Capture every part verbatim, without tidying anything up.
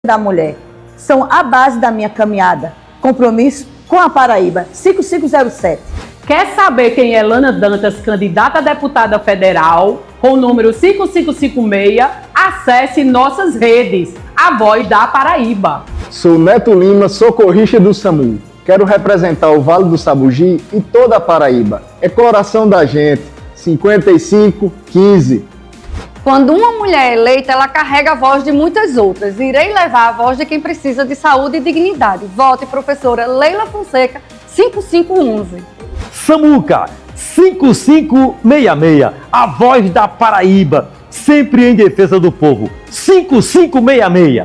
da mulher são a base da minha caminhada. Compromisso com a Paraíba. cinco cinco zero sete. Quer saber quem é Lana Dantas, candidata a deputada federal, com o número cinco cinco cinco seis? Acesse nossas redes, a voz da Paraíba. Sou Neto Lima, socorrista do SAMU. Quero representar o Vale do Sabugi e toda a Paraíba. É coração da gente. cinquenta e cinco quinze. Quando uma mulher é eleita, ela carrega a voz de muitas outras. Irei levar a voz de quem precisa de saúde e dignidade. Vote professora Leila Fonseca, cinco cinco um um. Samuca, cinco cinco seis seis, a voz da Paraíba, sempre em defesa do povo. cinco cinco seis seis.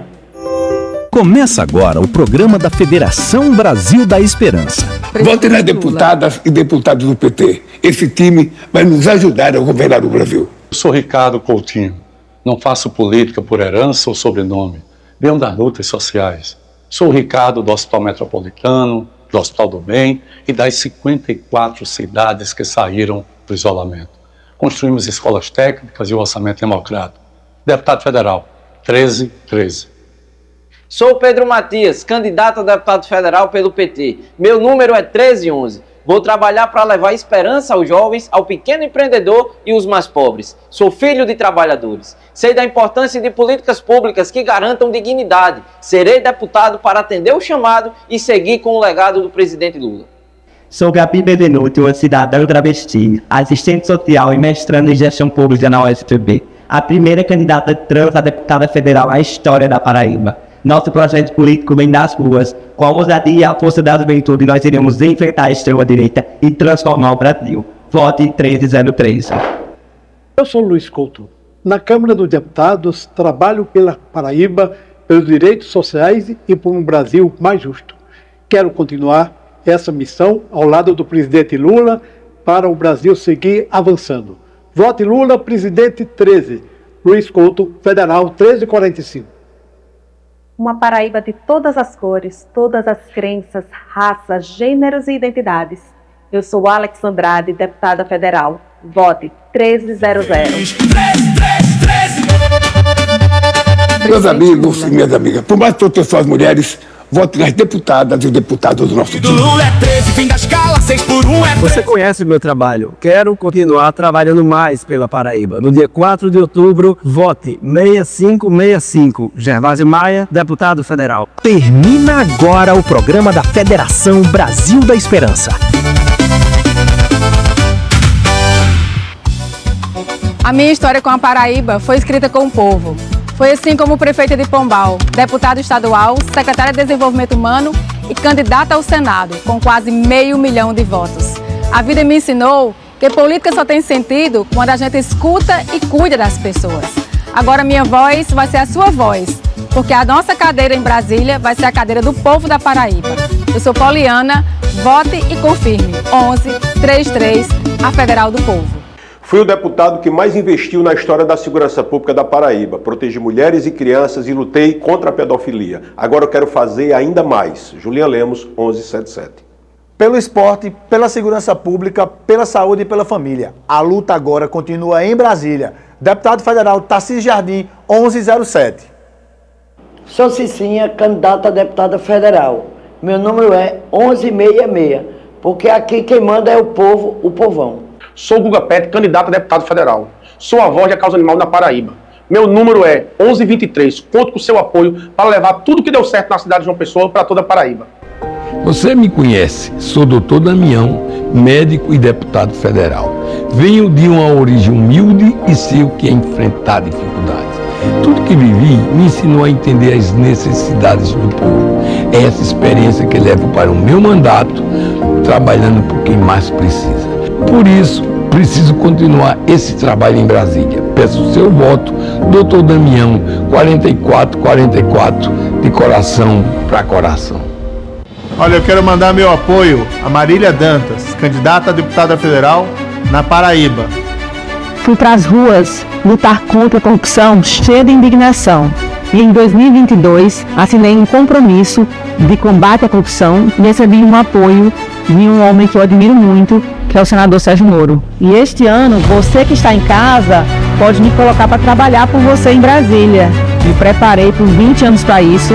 Começa agora o programa da Federação Brasil da Esperança. Vote nas deputadas e deputados do P T. Esse time vai nos ajudar a governar o Brasil. Eu sou Ricardo Coutinho. Não faço política por herança ou sobrenome. Venho das lutas sociais. Sou o Ricardo do Hospital Metropolitano, do Hospital do Bem e das cinquenta e quatro cidades que saíram do isolamento. Construímos escolas técnicas e o orçamento democrático. Deputado federal, treze treze. Sou Pedro Matias, candidato a deputado federal pelo P T. Meu número é treze onze. Vou trabalhar para levar esperança aos jovens, ao pequeno empreendedor e os mais pobres. Sou filho de trabalhadores. Sei da importância de políticas públicas que garantam dignidade. Serei deputado para atender o chamado e seguir com o legado do presidente Lula. Sou Gabi Benenuti, uma cidadã travesti, assistente social e mestrando em gestão pública na U F P B. A primeira candidata trans a deputada federal na história da Paraíba. Nosso projeto político vem das ruas. Com a ousadia e a força da juventude, nós iremos enfrentar a extrema-direita e transformar o Brasil. Vote treze zero três. Eu sou Luiz Couto. Na Câmara dos Deputados, trabalho pela Paraíba, pelos direitos sociais e por um Brasil mais justo. Quero continuar essa missão ao lado do presidente Lula para o Brasil seguir avançando. Vote Lula, presidente treze. Luiz Couto, federal treze quarenta e cinco. Uma Paraíba de todas as cores, todas as crenças, raças, gêneros e identidades. Eu sou Alex Andrade, deputada federal. Vote treze zero zero. Meus amigos e minhas amigas, por mais proteção às mulheres, vote nas deputadas e deputados do nosso time. Você conhece o meu trabalho. Quero continuar trabalhando mais pela Paraíba. No dia quatro de outubro, vote seis cinco seis cinco. Gervásio Maia, deputado federal. Termina agora o programa da Federação Brasil da Esperança. A minha história com a Paraíba foi escrita com o povo. Foi assim como prefeita de Pombal, deputada estadual, secretária de Desenvolvimento Humano e candidata ao Senado, com quase meio milhão de votos. A vida me ensinou que política só tem sentido quando a gente escuta e cuida das pessoas. Agora minha voz vai ser a sua voz, porque a nossa cadeira em Brasília vai ser a cadeira do povo da Paraíba. Eu sou Poliana, vote e confirme. onze trinta e três, a Federal do Povo. Fui o deputado que mais investiu na história da segurança pública da Paraíba. Protegi mulheres e crianças e lutei contra a pedofilia. Agora eu quero fazer ainda mais. Julian Lemos, onze setenta e sete. Pelo esporte, pela segurança pública, pela saúde e pela família. A luta agora continua em Brasília. Deputado federal Tarcísio Jardim, onze zero sete. Sou Cicinha, candidata a deputada federal. Meu número é onze sessenta e seis, porque aqui quem manda é o povo, o povão. Sou Guga Pet, candidato a deputado federal. Sou a voz da causa animal na Paraíba. Meu número é onze vinte e três. Conto com seu apoio para levar tudo que deu certo na cidade de João Pessoa para toda a Paraíba. Você me conhece, sou doutor Damião, médico e deputado federal. Venho de uma origem humilde e sei o que é enfrentar dificuldades. Tudo que vivi me ensinou a entender as necessidades do povo. É essa experiência que levo para o meu mandato, trabalhando por quem mais precisa. Por isso, preciso continuar esse trabalho em Brasília. Peço o seu voto, doutor Damião, quarenta e quatro quarenta e quatro, de coração para coração. Olha, eu quero mandar meu apoio a Marília Dantas, candidata a deputada federal na Paraíba. Fui para as ruas lutar contra a corrupção cheia de indignação. E em dois mil e vinte e dois, assinei um compromisso de combate à corrupção e recebi um apoio de um homem que eu admiro muito, que é o senador Sérgio Moro. E este ano, você que está em casa, pode me colocar para trabalhar por você em Brasília. Me preparei por vinte anos para isso